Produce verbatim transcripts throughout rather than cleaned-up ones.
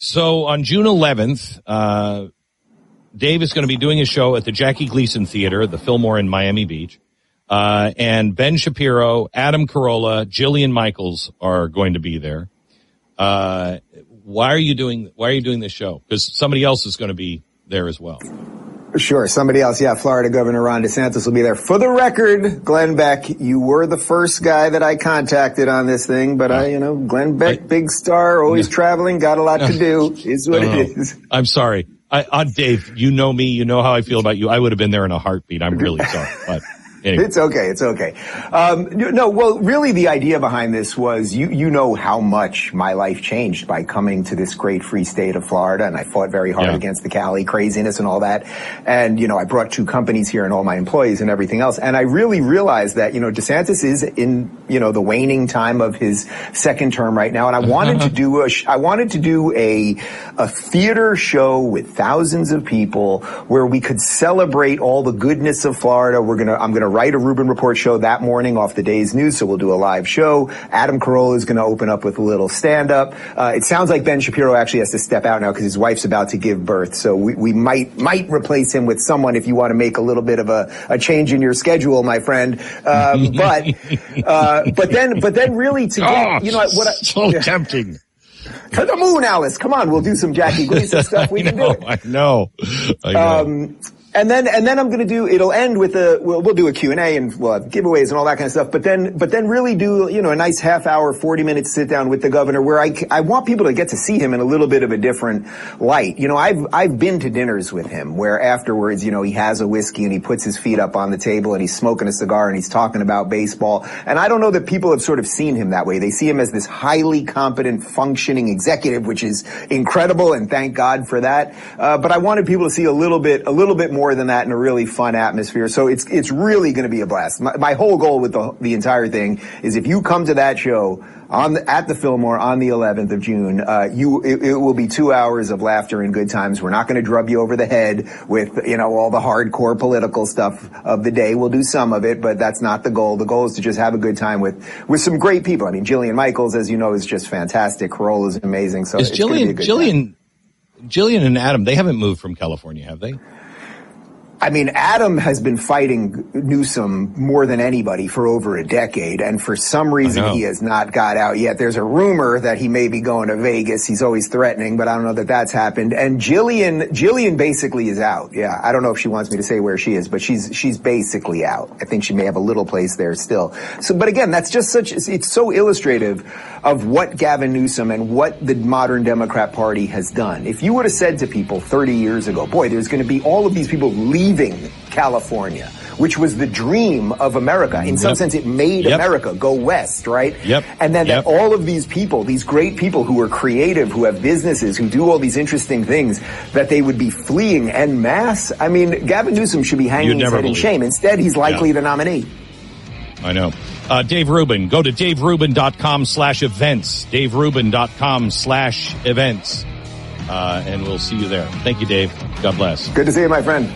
So on June eleventh, uh, Dave is going to be doing a show at the Jackie Gleason Theater, the Fillmore in Miami Beach. Uh, and Ben Shapiro, Adam Carolla, Jillian Michaels are going to be there. Uh, why are you doing, why are you doing this show? Because somebody else is going to be there as well. Sure. Somebody else. Yeah. Florida Governor Ron DeSantis will be there. For the record, Glenn Beck, you were the first guy that I contacted on this thing, but I, you know, Glenn Beck, I, big star, always no, traveling, got a lot no, to do, is what no, it is. I'm sorry. I, uh, Dave, you know me, you know how I feel about you. I would have been there in a heartbeat. I'm really sorry, but. Anyway. It's okay. It's okay. Um, no, well, really the idea behind this was you, you know how much my life changed by coming to this great free state of Florida. And I fought very hard yeah. against the Cali craziness and all that. And, you know, I brought two companies here and all my employees and everything else. And I really realized that, you know, DeSantis is in, you know, the waning time of his second term right now. And I wanted to do a, sh- I wanted to do a, a theater show with thousands of people where we could celebrate all the goodness of Florida. We're going to, I'm going to write a Rubin Report show that morning off the day's news, so we'll do a live show. Adam Carolla is going to open up with a little stand-up. Uh, it sounds like Ben Shapiro actually has to step out now because his wife's about to give birth, so we, we might might replace him with someone if you want to make a little bit of a, a change in your schedule, my friend. Um, but uh, but then but then really to get oh, you know what I, so yeah. tempting. To the moon, Alice. Come on, we'll do some Jackie Gleason stuff. We I know, can do it. I know. I know. Um, And then, and then I'm going to do, it'll end with a, we'll, we'll do a Q and A and we'll have giveaways and all that kind of stuff. But then, but then really do, you know, a nice half hour, forty minute sit down with the governor where I, I want people to get to see him in a little bit of a different light. You know, I've, I've been to dinners with him where afterwards, you know, he has a whiskey and he puts his feet up on the table and he's smoking a cigar and he's talking about baseball. And I don't know that people have sort of seen him that way. They see him as this highly competent, functioning executive, which is incredible and thank God for that. Uh, but I wanted people to see a little bit, a little bit more more than that in a really fun atmosphere. So it's it's really going to be a blast. My, my whole goal with the the entire thing is if you come to that show on the, at the Fillmore on the eleventh of June, uh, you it, it will be two hours of laughter and good times. We're not going to drub you over the head with, you know, all the hardcore political stuff of the day. We'll do some of it, but that's not the goal. The goal is to just have a good time with with some great people. I mean, Jillian Michaels, as you know, is just fantastic. Carolla is amazing. So is it's Jillian gonna be a good Jillian time. Jillian and Adam, they haven't moved from California, have they? I mean, Adam has been fighting Newsom more than anybody for over a decade, and for some reason he has not got out yet. There's a rumor that he may be going to Vegas. He's always threatening, but I don't know that that's happened. And Jillian, Jillian basically is out. Yeah, I don't know if she wants me to say where she is, but she's she's basically out. I think she may have a little place there still. So, but again, that's just such, it's so illustrative of what Gavin Newsom and what the modern Democrat Party has done. If you would have said to people thirty years ago, boy, there's going to be all of these people leaving California, which was the dream of America. In some yep. sense, it made yep. America go west, right? Yep. And then yep. that all of these people, these great people who are creative, who have businesses, who do all these interesting things, that they would be fleeing en masse. I mean, Gavin Newsom should be hanging his head in shame. Instead, he's likely yeah. the nominee. I know. Uh, Dave Rubin, go to daverubin.com slash events, daverubin.com slash events, uh, and we'll see you there. Thank you, Dave. God bless. Good to see you, my friend.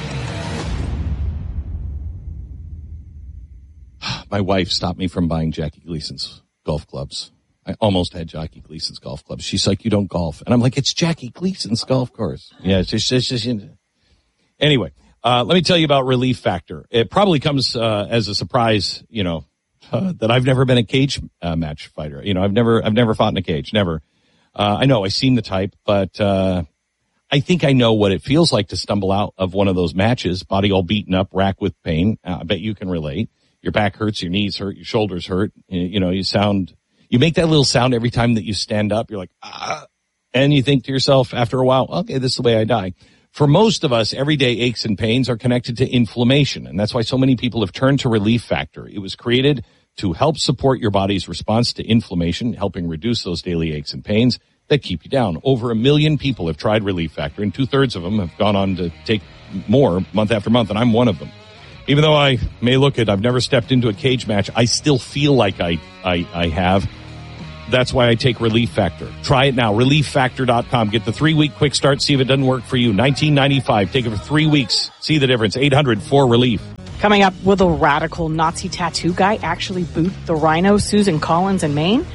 My wife stopped me from buying Jackie Gleason's golf clubs. I almost had Jackie Gleason's golf clubs. She's like, you don't golf. And I'm like, it's Jackie Gleason's golf course. Yeah, it's just, it's just, anyway, uh, let me tell you about Relief Factor. It probably comes, uh, as a surprise, you know, uh, that I've never been a cage uh, match fighter. You know, I've never, I've never fought in a cage. Never. Uh, I know I seem the type, but, uh, I think I know what it feels like to stumble out of one of those matches, body all beaten up, racked with pain. Uh, I bet you can relate. Your back hurts, your knees hurt, your shoulders hurt. You, you know, you sound, you make that little sound every time that you stand up. You're like, ah, and you think to yourself after a while, okay, this is the way I die. For most of us, everyday aches and pains are connected to inflammation. And that's why so many people have turned to Relief Factor. It was created to help support your body's response to inflammation, helping reduce those daily aches and pains that keep you down. Over a million people have tried Relief Factor, and two-thirds of them have gone on to take more month after month, and I'm one of them. Even though I may look at, I've never stepped into a cage match, I still feel like I, I, I have. That's why I take Relief Factor. Try it now, relief factor dot com. Get the three-week quick start, see if it doesn't work for you. nineteen ninety-five. Take it for three weeks. See the difference. eight hundred four relief. Coming up, will the radical Nazi tattoo guy actually boot the rhino Susan Collins in Maine?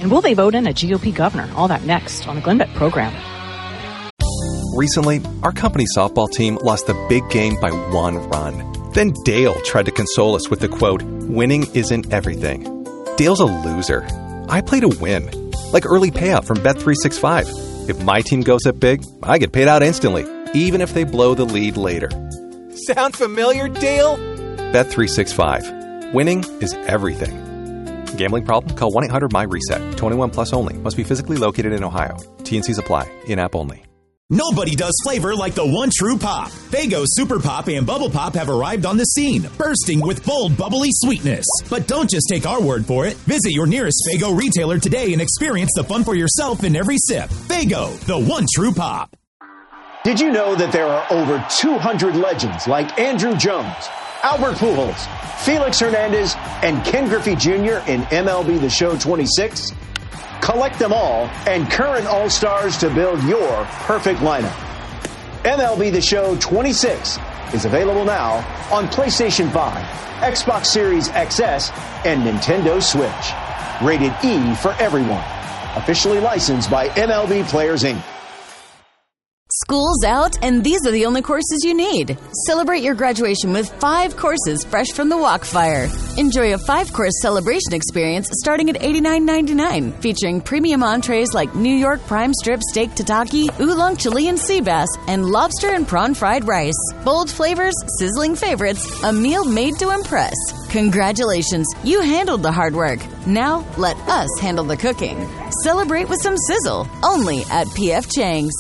And will they vote in a G O P governor? All that next on the Glenn Beck program. Recently, our company softball team lost the big game by one run. Then Dale tried to console us with the quote, "Winning isn't everything." Dale's a loser. I play to win. Like early payout from Bet three sixty-five. If my team goes up big, I get paid out instantly, even if they blow the lead later. Sound familiar, Dale? Bet three sixty-five. Winning is everything. Gambling problem? Call one eight hundred M Y reset. twenty-one plus only. Must be physically located in Ohio. T and Cs apply. In-app only. Nobody does flavor like the one true pop. Faygo Super Pop and Bubble Pop have arrived on the scene, bursting with bold, bubbly sweetness. But don't just take our word for it. Visit your nearest Faygo retailer today and experience the fun for yourself in every sip. Faygo, the one true pop. Did you know that there are over two hundred legends like Andrew Jones, Albert Pujols, Felix Hernandez, and Ken Griffey Junior in M L B The Show twenty-six? Collect them all and current All-Stars to build your perfect lineup. M L B The Show twenty-six is available now on PlayStation five, Xbox Series X S, and Nintendo Switch. Rated E for everyone. Officially licensed by M L B Players, Incorporated. School's out, and these are the only courses you need. Celebrate your graduation with five courses fresh from the Walkfire. Enjoy a five-course celebration experience starting at eighty-nine ninety-nine, featuring premium entrees like New York prime strip steak tataki, oolong Chilean sea bass, and lobster and prawn fried rice. Bold flavors, sizzling favorites, a meal made to impress. Congratulations, you handled the hard work. Now, let us handle the cooking. Celebrate with some sizzle, only at P F Chang's.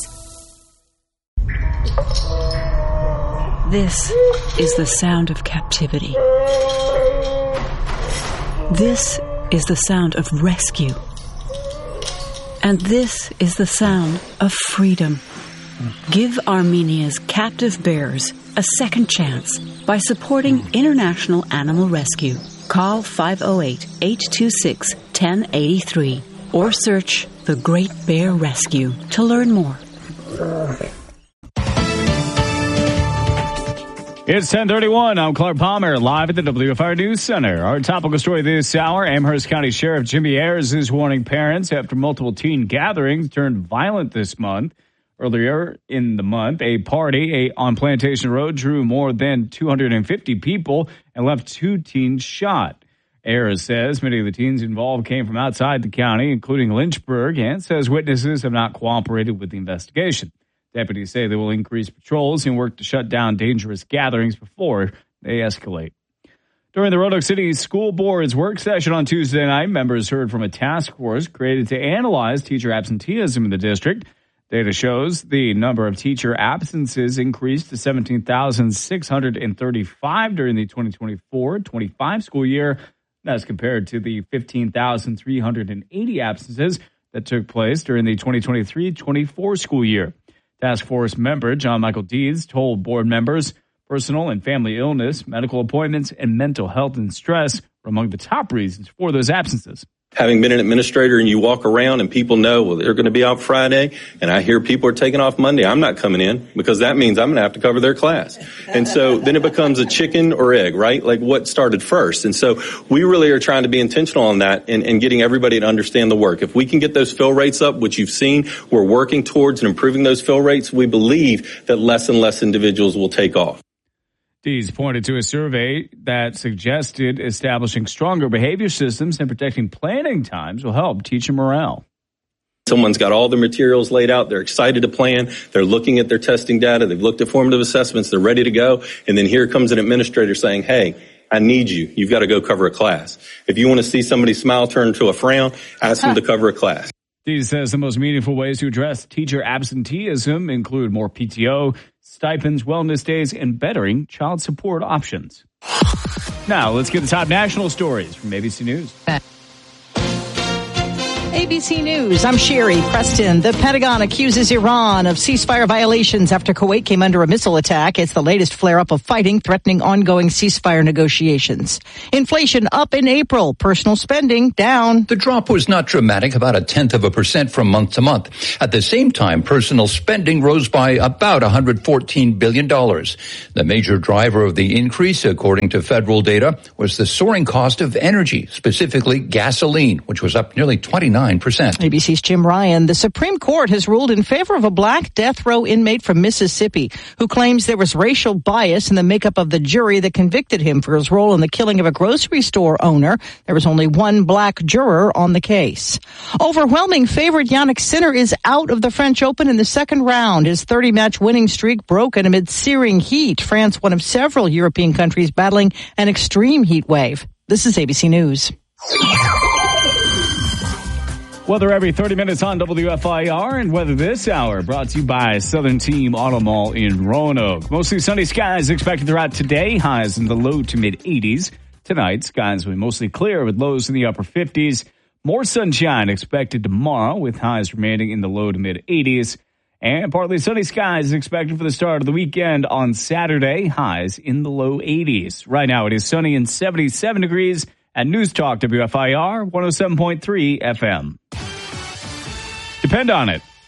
This is the sound of captivity. This is the sound of rescue. And this is the sound of freedom. Give Armenia's captive bears a second chance by supporting International Animal Rescue. Call five oh eight, eight two six, one oh eight three or search The Great Bear Rescue to learn more. It's ten thirty-one. I'm Clark Palmer, live at the W F R News Center. Our topical story this hour, Amherst County Sheriff Jimmy Ayers is warning parents after multiple teen gatherings turned violent this month. Earlier in the month, a party a, on Plantation Road drew more than two hundred fifty people and left two teens shot. Ayers says many of the teens involved came from outside the county, including Lynchburg, and says witnesses have not cooperated with the investigation. Deputies say they will increase patrols and work to shut down dangerous gatherings before they escalate. During the Roanoke City School Board's work session on Tuesday night, members heard from a task force created to analyze teacher absenteeism in the district. Data shows the number of teacher absences increased to seventeen thousand six hundred thirty-five during the twenty twenty-four twenty-five school year. That's compared to the fifteen thousand three hundred eighty absences that took place during the twenty twenty-three twenty-four school year. Task Force member John Michael Deeds told board members personal and family illness, medical appointments, and mental health and stress were among the top reasons for those absences. Having been an administrator and you walk around and people know, well, they're going to be out Friday, and I hear people are taking off Monday, I'm not coming in because that means I'm going to have to cover their class. And so then it becomes a chicken or egg, right? Like what started first. And so we really are trying to be intentional on that and, and getting everybody to understand the work. If we can get those fill rates up, which you've seen, we're working towards and improving those fill rates, we believe that less and less individuals will take off. Dees pointed to a survey that suggested establishing stronger behavior systems and protecting planning times will help teacher morale. Someone's got all the materials laid out. They're excited to plan. They're looking at their testing data. They've looked at formative assessments. They're ready to go. And then here comes an administrator saying, hey, I need you. You've got to go cover a class. If you want to see somebody's smile turn to a frown, ask them to cover a class. Dees says the most meaningful ways to address teacher absenteeism include more P T O, stipends, wellness days, and bettering child support options. Now, let's get the top national stories from A B C News. A B C News, I'm Sherry Preston. The Pentagon accuses Iran of ceasefire violations after Kuwait came under a missile attack. It's the latest flare-up of fighting threatening ongoing ceasefire negotiations. Inflation up in April, personal spending down. The drop was not dramatic, about a tenth of a percent from month to month. At the same time, personal spending rose by about one hundred fourteen billion dollars. The major driver of the increase, according to federal data, was the soaring cost of energy, specifically gasoline, which was up nearly twenty-nine nine percent. A B C's Jim Ryan. The Supreme Court has ruled in favor of a black death row inmate from Mississippi who claims there was racial bias in the makeup of the jury that convicted him for his role in the killing of a grocery store owner. There was only one black juror on the case. Overwhelming favorite Jannik Sinner is out of the French Open in the second round. His thirty-match winning streak broken amid searing heat. France, one of several European countries battling an extreme heat wave. This is A B C News. Weather every thirty minutes on W F I R, and weather this hour brought to you by Southern Team Auto Mall in Roanoke. Mostly sunny skies expected throughout today, highs in the low to mid eighties. Tonight, skies will be mostly clear with lows in the upper fifties. More sunshine expected tomorrow with highs remaining in the low to mid eighties. And partly sunny skies expected for the start of the weekend on Saturday, highs in the low eighties. Right now it is sunny and seventy-seven degrees at News Talk W F I R one oh seven point three F M. Depend on it.